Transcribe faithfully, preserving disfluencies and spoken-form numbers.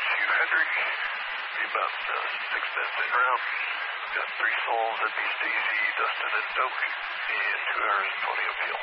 to Hendrick. Be about uh, six minutes en route. Got three souls, that'd be Stacy, Dustin, and Doak. And two hours and twenty of fuel.